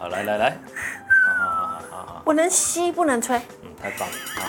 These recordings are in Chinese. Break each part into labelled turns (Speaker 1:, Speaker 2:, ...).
Speaker 1: 好，来，好，
Speaker 2: 不能吸，不能吹。
Speaker 1: 太棒了啊！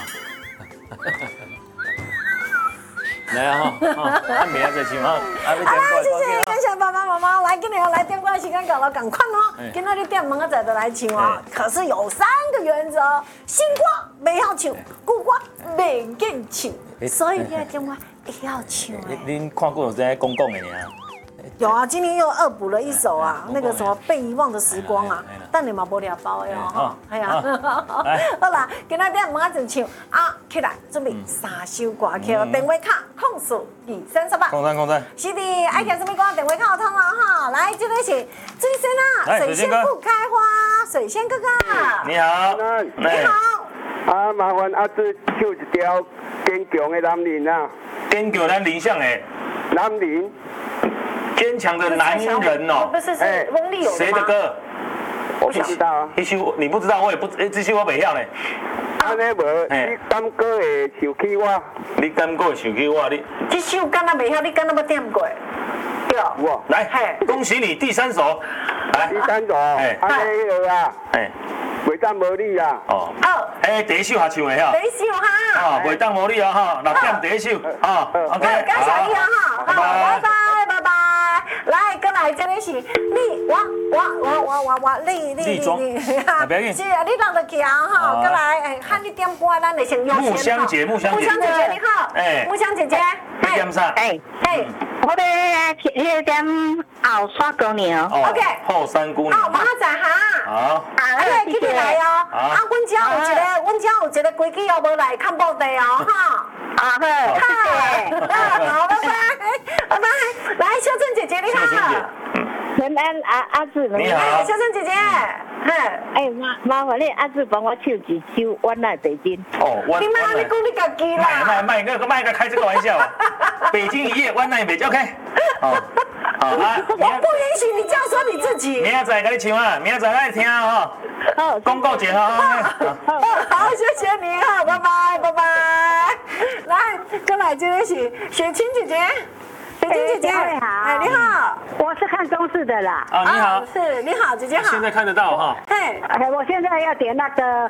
Speaker 1: 来啊按名再请啊！
Speaker 2: 好啦，谢谢，感谢爸爸妈妈来，今年来点歌的时间到了，赶快哦！今仔日点门仔的来唱哦，可是有3个原则：新歌没要唱，古歌没给唱，所以你的电话也要唱哎。
Speaker 1: 您看过有在公共的呢？
Speaker 2: 有啊，今年又恶补了一首啊，那个什么被遗忘的时光啊，但你嘛无了包的哦，哎呀，好啦，今仔点马上唱啊，起来准备3首歌曲，电话卡控诉238，
Speaker 1: 空山，
Speaker 2: 是的，爱听什么歌电话卡有通了哈，来，这个是最先啊，水仙不开花，水仙哥哥，
Speaker 1: 你好，
Speaker 2: 你好，
Speaker 3: 啊，麻烦阿志唱一条坚强的男人啊，
Speaker 1: 坚强咱理想的
Speaker 3: 男人。
Speaker 1: 坚强的男人哦，
Speaker 2: 不是翁立友
Speaker 1: 谁的歌？
Speaker 3: 我不知道啊。
Speaker 1: 一首你不知道，我也不，这首我袂晓呢。
Speaker 3: 安尼无，你敢过会想起我？
Speaker 1: 你敢过会想起我？你
Speaker 2: 这首敢若袂晓，你敢若要点过？对。
Speaker 3: 我
Speaker 1: 来，恭喜你第3首。来，
Speaker 3: 第3首，安尼个啊，袂当无你啊。
Speaker 1: 哦。第1首还唱会晓。
Speaker 2: 第1首哈。
Speaker 1: 哦，袂当无你啊哈，6点第1首。哦 ，OK。
Speaker 2: 感谢你啊哈，好，拜拜。来，过来，这个是你，我，你，是啊，你让着行哈，过来，喊你点歌，咱就先优先。
Speaker 1: 木香姐，
Speaker 2: 木香姐你好，木香姐姐，
Speaker 1: 你点啥？
Speaker 4: 我要迄点后山姑娘。
Speaker 2: OK。
Speaker 1: 后山姑娘。
Speaker 2: 好，马上在哈。
Speaker 1: 好。
Speaker 2: 你记得来哦。啊，阮家有一个规矩哦，无来看报地哦，哈。
Speaker 4: 好，谢谢。
Speaker 2: 好，拜拜。来，小珍姐姐你好。
Speaker 4: 平安阿志，
Speaker 1: 你好，
Speaker 2: 小珍姐姐。
Speaker 4: 麻烦你阿志帮我唱一首《我爱北京》。
Speaker 1: 哦，
Speaker 2: 你妈，你讲你家己啦。
Speaker 1: 卖个开这个玩笑。北京一夜，我爱北京 ，OK。好。
Speaker 2: 我不允许你这样说你自己。
Speaker 1: 明仔载给你唱啊，明仔载来听啊哈。公告节哈。
Speaker 2: 好，谢谢你哈，拜拜。来，过来这个是雪清姐姐。姐姐好，你好，
Speaker 4: 我是看中视的啦。
Speaker 1: 啊，你好，
Speaker 2: 是你好，姐姐好。
Speaker 1: 现在看得到哈。
Speaker 4: 我现在要点那个，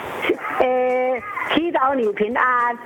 Speaker 4: 祈祷你平安。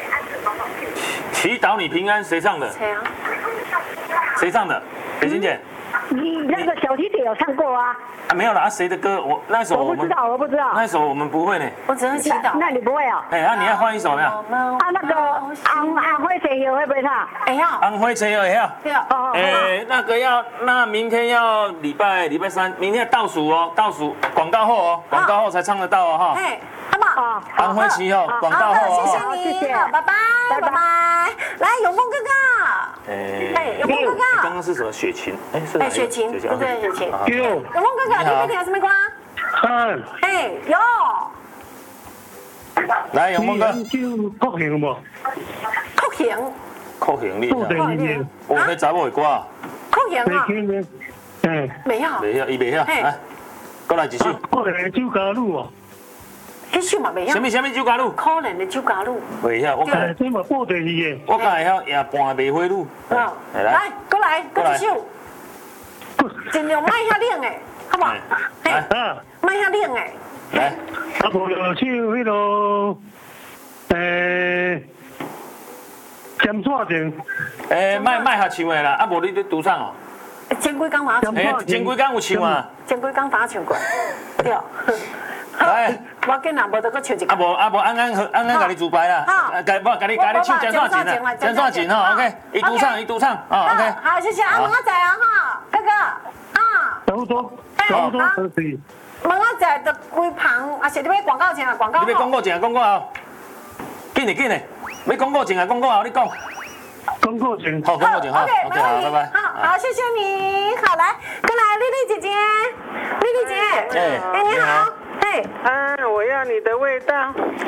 Speaker 1: 祈祷你平安，谁唱的？谁唱的？北京姐。
Speaker 4: 你那个小提琴有唱过啊？
Speaker 1: 没有啦，谁的歌？那首
Speaker 4: 我不知道。
Speaker 1: 那首我们不会呢。
Speaker 2: 我只会祈祷。
Speaker 4: 那你不会哦？
Speaker 1: 那你要换一首没有？
Speaker 4: 那个安徽谁有会不会唱？
Speaker 1: 安徽谁有也要？
Speaker 2: 对。
Speaker 1: 那个要，那明天要礼拜3，明天倒数哦，倒数广告后哦，广告后才唱得到哦哈。
Speaker 2: 好不好？
Speaker 1: 安徽旗后，广告后
Speaker 2: 哦。谢谢你，拜拜。来，永丰哥哥。永丰哥哥。
Speaker 1: 刚刚是什么？雪琴？
Speaker 2: 雪琴，对，雪琴。
Speaker 3: 有。
Speaker 2: 永丰哥哥，你要听什么歌？有。
Speaker 1: 来，永丰哥。
Speaker 3: 国庆无？
Speaker 2: 国庆
Speaker 1: 你。我可以找我歌。
Speaker 2: 国庆啊。没有。
Speaker 1: 没有。来，过来一首。
Speaker 3: 可能的酒家路哦。
Speaker 2: 迄首嘛未晓。
Speaker 1: 什么酒家路？
Speaker 2: 可能的酒家路。
Speaker 1: 未晓，我讲。
Speaker 3: 这嘛报第2个。
Speaker 1: 我讲会晓夜半梅花路。
Speaker 2: 来，过来，一首。尽量卖遐冷的，好不好？卖遐冷的。
Speaker 1: 来。
Speaker 3: 无就唱迄落，尖沙咀。
Speaker 1: 卖下唱的啦，无你咧独唱哦。
Speaker 2: 前几工我唱。
Speaker 1: 前几工有唱啊。
Speaker 2: 前几工我唱过，对。
Speaker 1: 来，
Speaker 2: 我紧啊，无得搁唱一个。
Speaker 1: 无安甲你自排啦。好，甲你唱江煞景啦，江煞景哈 ，OK， 一独唱啊 ，OK。
Speaker 2: 好，谢谢啊，问我在啊哈，哥哥啊。
Speaker 3: 差不多可以。
Speaker 2: 问我在的规旁，啊是你要广告前啊，广告后。
Speaker 1: 你要广告前啊，广告后。紧嘞，要广告前啊，广告后，你讲。
Speaker 3: 广告前。
Speaker 1: 好，广告前好
Speaker 2: ，OK，
Speaker 1: 好，拜拜。
Speaker 2: 好，谢谢你。好，来，过来，丽丽姐姐，丽丽姐，你好。
Speaker 5: 我要你的味道。